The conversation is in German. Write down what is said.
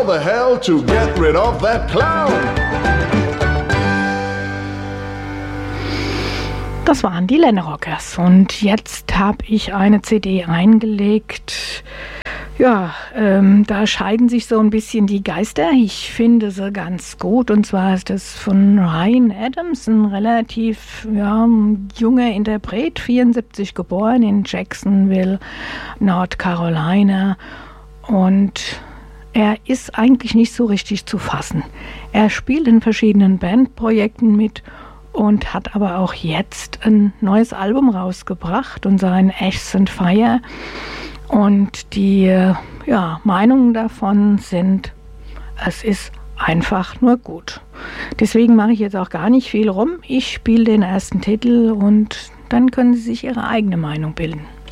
how the hell to get rid of that clown. Das waren die Lenrockers und jetzt habe ich eine CD eingelegt. Ja, da scheiden sich so ein bisschen die Geister. Ich finde sie ganz gut und zwar ist das von Ryan Adams, ein relativ junger Interpret, 74 geboren in Jacksonville, North Carolina und er ist eigentlich nicht so richtig zu fassen. Er spielt in verschiedenen Bandprojekten mit und hat aber auch jetzt ein neues Album rausgebracht und sein Ashes and Fire. Und die Meinungen davon sind, es ist einfach nur gut. Deswegen mache ich jetzt auch gar nicht viel rum. Ich spiele den ersten Titel und dann können Sie sich Ihre eigene Meinung bilden.